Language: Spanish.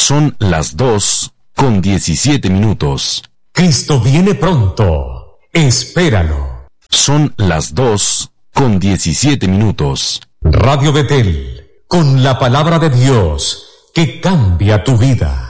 Son las 2:17. Cristo viene pronto. Espéralo. Son las 2:17. Radio Betel, con la palabra de Dios que cambia tu vida.